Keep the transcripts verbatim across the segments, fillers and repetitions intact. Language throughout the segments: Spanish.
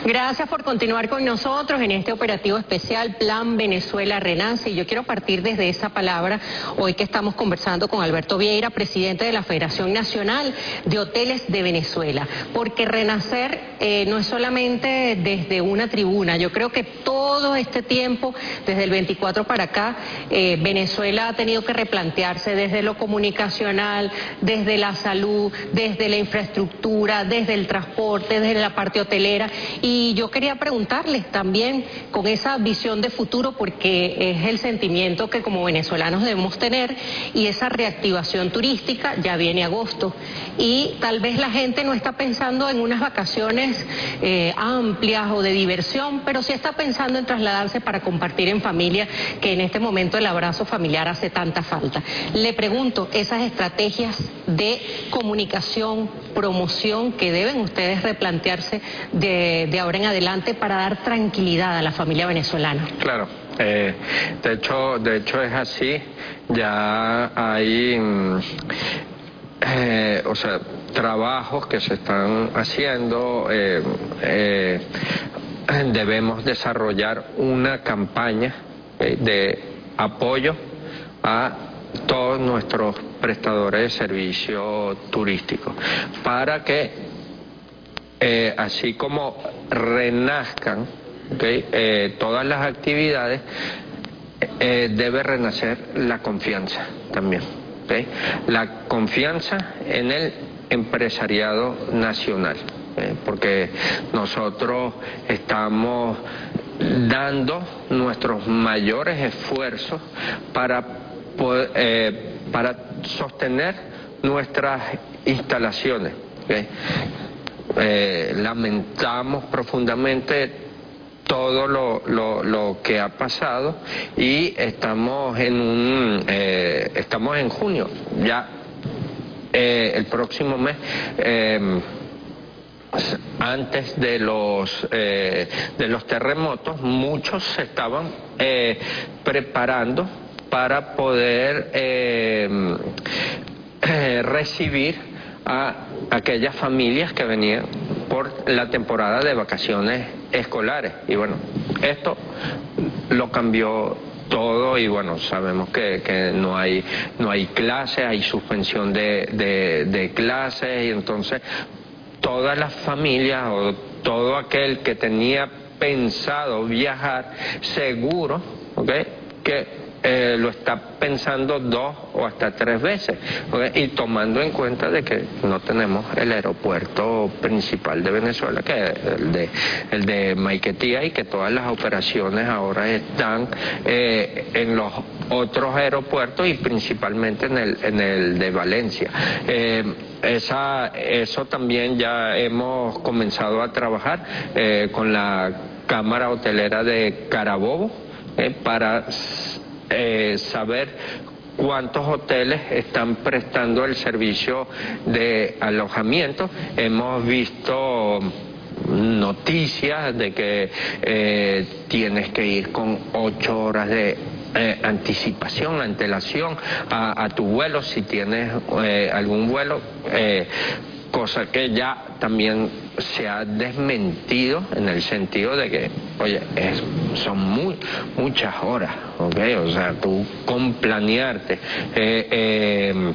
Gracias por continuar con nosotros en este operativo especial Plan Venezuela Renace. Y yo quiero partir desde esa palabra hoy que estamos conversando con Alberto Vieira, presidente de la Federación Nacional de Hoteles de Venezuela. Porque renacer eh, no es solamente desde una tribuna. Yo creo que todo este tiempo, desde el veinticuatro para acá, eh, Venezuela ha tenido que replantearse desde lo comunicacional, desde la salud, desde la infraestructura, desde el transporte, desde la parte hotelera. Y yo quería preguntarles también con esa visión de futuro, porque es el sentimiento que como venezolanos debemos tener, y esa reactivación turística, ya viene agosto, y tal vez la gente no está pensando en unas vacaciones eh, amplias o de diversión, pero sí está pensando en trasladarse para compartir en familia, que en este momento el abrazo familiar hace tanta falta. Le pregunto, esas estrategias de comunicación, promoción que deben ustedes replantearse de, de ahora en adelante para dar tranquilidad a la familia venezolana. Claro, eh, de hecho, de hecho es así. Ya hay, eh, o sea, trabajos que se están haciendo. Eh, eh, debemos desarrollar una campaña eh, de apoyo a todos nuestros prestadores de servicio turístico para que Eh, así como renazcan ¿okay? eh, todas las actividades, eh, debe renacer la confianza también. ¿Okay? La confianza en el empresariado nacional, ¿okay? Porque nosotros estamos dando nuestros mayores esfuerzos para, poder, eh, para sostener nuestras instalaciones. ¿Okay? Eh, lamentamos profundamente todo lo, lo, lo que ha pasado y estamos en un eh, estamos en junio ya, eh, el próximo mes, eh, antes de los eh, de los terremotos, muchos se estaban eh, preparando para poder eh, eh, recibir a aquellas familias que venían por la temporada de vacaciones escolares. Y bueno, esto lo cambió todo y bueno, sabemos que, que no hay no hay clases, hay suspensión de, de, de clases, y entonces todas las familias o todo aquel que tenía pensado viajar seguro, ¿okay? que Eh, lo está pensando dos o hasta tres veces, ¿okay? Y tomando en cuenta de que no tenemos el aeropuerto principal de Venezuela, que es el de, el de Maiquetía, y que todas las operaciones ahora están eh, en los otros aeropuertos y principalmente en el, en el de Valencia. Eh, esa, eso también ya hemos comenzado a trabajar eh, con la Cámara Hotelera de Carabobo eh, para Eh, saber cuántos hoteles están prestando el servicio de alojamiento. Hemos visto noticias de que eh, tienes que ir con ocho horas de eh, anticipación, antelación a, a tu vuelo, si tienes eh, algún vuelo, eh, cosa que ya también se ha desmentido en el sentido de que, oye, es, son muy, muchas horas, ¿ok? O sea, tú con planearte eh, eh,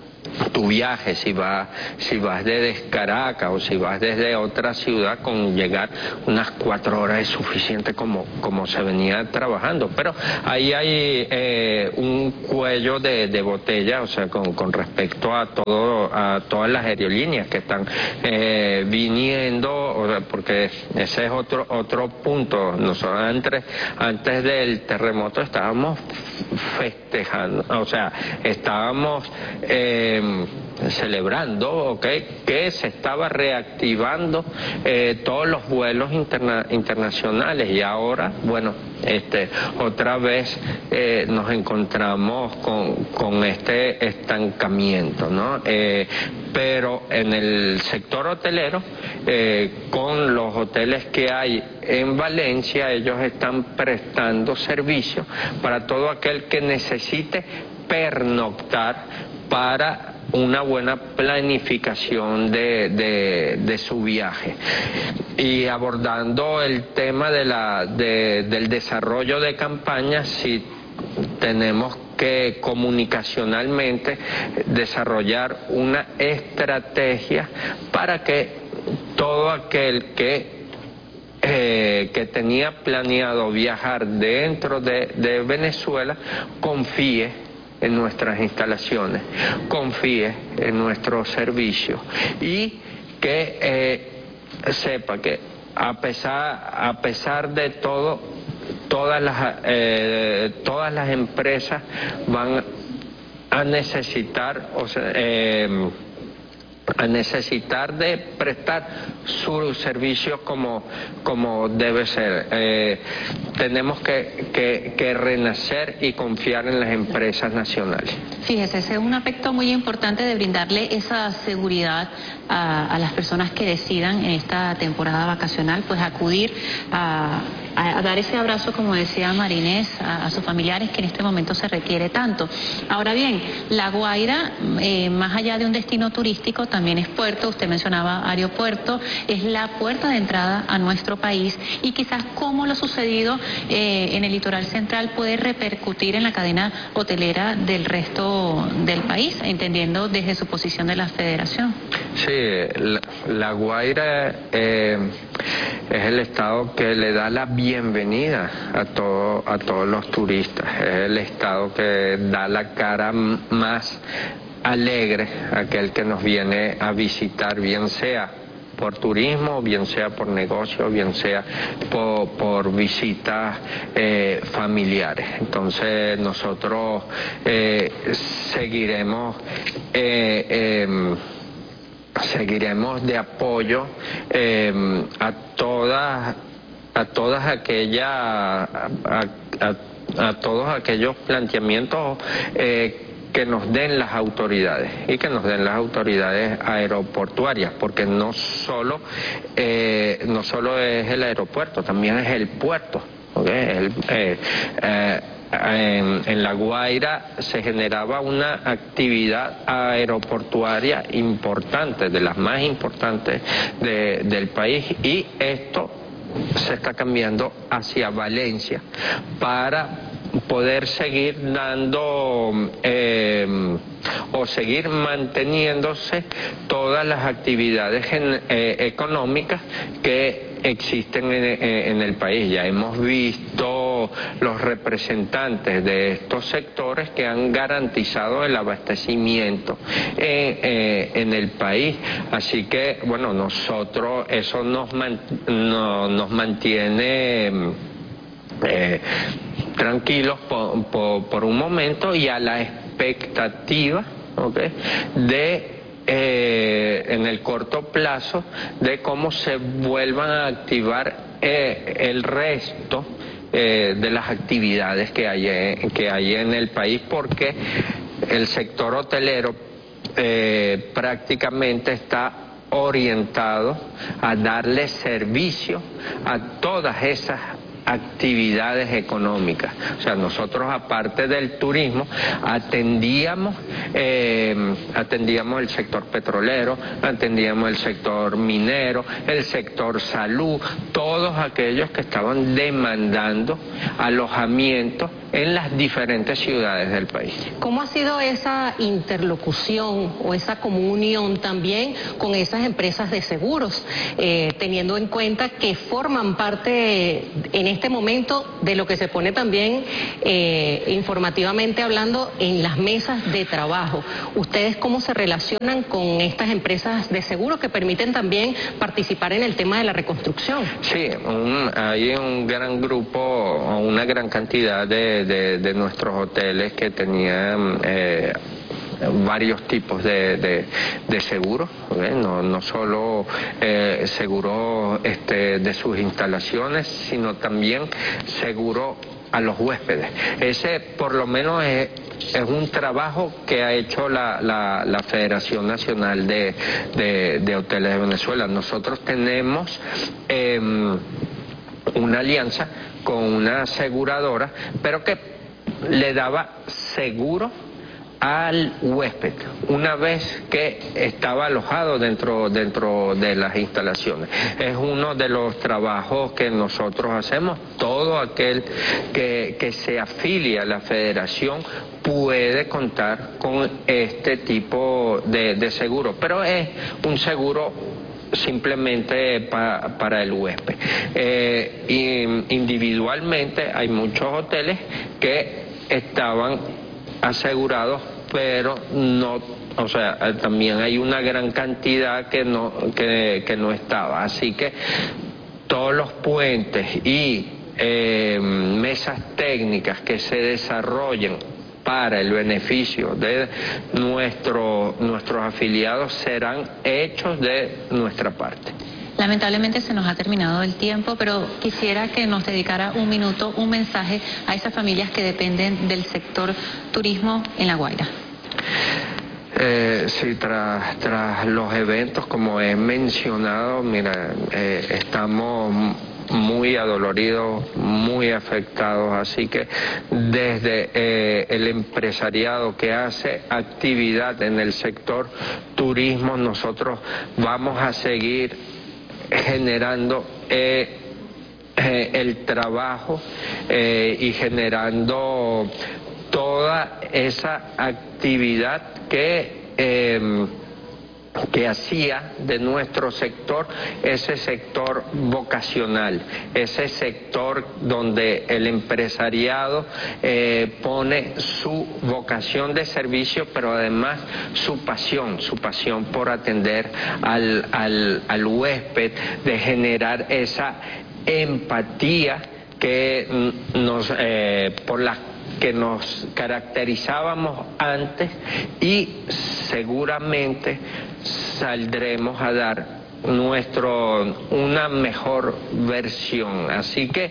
tu viaje, si vas, si vas desde Caracas o si vas desde otra ciudad, con llegar unas cuatro horas es suficiente como, como se venía trabajando. Pero ahí hay eh, un cuello de, de botella, o sea, con, con respecto a todo, a todas las aerolíneas que están eh, viniendo, o sea, porque ese es otro, otro punto. Nosotros antes, antes del terremoto estábamos festejando, o sea, estábamos eh, celebrando, okay, que se estaba reactivando eh, todos los vuelos interna internacionales, y ahora, bueno, este, otra vez eh, nos encontramos con, con este estancamiento, ¿no? Eh, pero en el sector hotelero, eh, con los hoteles que hay en Valencia, ellos están prestando servicio para todo aquel que necesite pernoctar para una buena planificación de, de, de su viaje. Y abordando el tema de la, de, del desarrollo de campañas, sí tenemos que comunicacionalmente desarrollar una estrategia para que todo aquel que Eh, que tenía planeado viajar dentro de, de Venezuela confíe en nuestras instalaciones, confíe en nuestros servicios y que eh, sepa que a pesar, a pesar de todo, todas las, eh, todas las empresas van a necesitar, o sea, eh, a necesitar de prestar su servicio como, como debe ser. Eh, tenemos que, que, que renacer y confiar en las empresas nacionales. Fíjese, ese es un aspecto muy importante de brindarle esa seguridad a, a las personas que decidan en esta temporada vacacional, pues acudir a, a, a dar ese abrazo, como decía Marinés, a, a sus familiares que en este momento se requiere tanto. Ahora bien, La Guaira, eh, más allá de un destino turístico, también es puerto, usted mencionaba aeropuerto, es la puerta de entrada a nuestro país y quizás cómo lo sucedido eh, en el litoral central puede repercutir en la cadena hotelera del resto del país, entendiendo desde su posición de la federación. Sí, La, la Guaira eh, es el estado que le da la bienvenida a, todo, a todos los turistas, es el estado que da la cara más alegre a aquel que nos viene a visitar, bien sea por turismo, bien sea por negocio, bien sea por, por visitas eh, familiares. Entonces nosotros eh, seguiremos eh, eh, seguiremos de apoyo eh, a todas a todas aquellas a, a, a todos aquellos planteamientos eh, que nos den las autoridades y que nos den las autoridades aeroportuarias, porque no solo eh, no solo es el aeropuerto, también es el puerto, ¿okay? el, eh, eh, En, en La Guaira se generaba una actividad aeroportuaria importante, de las más importantes de, del país, y esto se está cambiando hacia Valencia para poder seguir dando eh, o seguir manteniéndose todas las actividades en, eh, económicas que existen en, en el país. Ya hemos visto los representantes de estos sectores que han garantizado el abastecimiento en, eh, en el país, así que bueno, nosotros eso nos, man, no, nos mantiene eh, tranquilos por, por, por un momento y a la expectativa, ¿okay?, de Eh, en el corto plazo de cómo se vuelvan a activar eh, el resto eh, de las actividades que hay, eh, que hay en el país, porque el sector hotelero eh, prácticamente está orientado a darle servicio a todas esas actividades económicas. O sea, nosotros aparte del turismo atendíamos eh, atendíamos el sector petrolero, atendíamos el sector minero, el sector salud, todos aquellos que estaban demandando alojamiento en las diferentes ciudades del país. ¿Cómo ha sido esa interlocución o esa comunión también con esas empresas de seguros, eh, teniendo en cuenta que forman parte en este momento de lo que se pone también eh, informativamente hablando en las mesas de trabajo? ¿Ustedes cómo se relacionan con estas empresas de seguros que permiten también participar en el tema de la reconstrucción? Sí, un, hay un gran grupo, una gran cantidad de, de, de nuestros hoteles que tenían eh, varios tipos de, de, de seguros, ¿eh? no, no solo eh, seguro este, de sus instalaciones, sino también seguro a los huéspedes. Ese por lo menos es, es un trabajo que ha hecho la, la, la Federación Nacional de, de, de Hoteles de Venezuela. Nosotros tenemos eh, una alianza con una aseguradora, pero que le daba seguro al huésped una vez que estaba alojado dentro dentro de las instalaciones. Es uno de los trabajos que nosotros hacemos. Todo aquel que, que se afilia a la federación puede contar con este tipo de, de seguro, pero es un seguro simplemente pa, para el huésped. Eh, y individualmente hay muchos hoteles que estaban asegurados, pero no, o sea, también hay una gran cantidad que no, que, que no estaba. Así que todos los puentes y eh, mesas técnicas que se desarrollen para el beneficio de nuestro, nuestros afiliados serán hechos de nuestra parte. Lamentablemente se nos ha terminado el tiempo, pero quisiera que nos dedicara un minuto, un mensaje a esas familias que dependen del sector turismo en La Guaira. Eh, sí, tras, tras los eventos, como he mencionado, mira, eh, estamos muy adoloridos, muy afectados, así que desde eh, el empresariado que hace actividad en el sector turismo, nosotros vamos a seguir generando eh, eh, el trabajo eh, y generando toda esa actividad que eh, que hacía de nuestro sector ese sector vocacional, ese sector donde el empresariado eh, pone su vocación de servicio, pero además su pasión, su pasión por atender al, al, al huésped, de generar esa empatía que nos, eh, por la que nos caracterizábamos antes, y seguramente saldremos a dar nuestro una mejor versión. Así que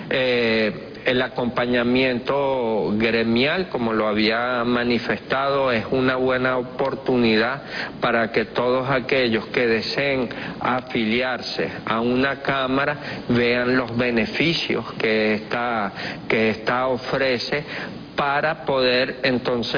eh, el acompañamiento gremial, como lo había manifestado, es una buena oportunidad para que todos aquellos que deseen afiliarse a una cámara vean los beneficios que esta, que esta ofrece, para poder entonces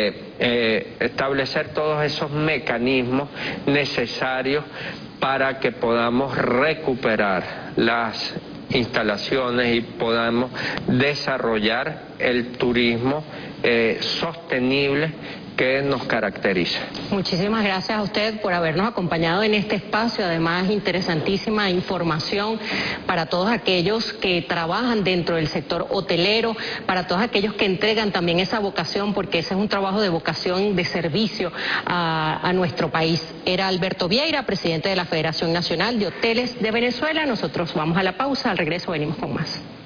eh, establecer todos esos mecanismos necesarios para que podamos recuperar las instalaciones y podamos desarrollar el turismo eh, sostenible que nos caracteriza. Muchísimas gracias a usted por habernos acompañado en este espacio, además interesantísima información para todos aquellos que trabajan dentro del sector hotelero, para todos aquellos que entregan también esa vocación, porque ese es un trabajo de vocación, de servicio a, a nuestro país. Era Alberto Vieira, presidente de la Federación Nacional de Hoteles de Venezuela. Nosotros vamos a la pausa, al regreso venimos con más.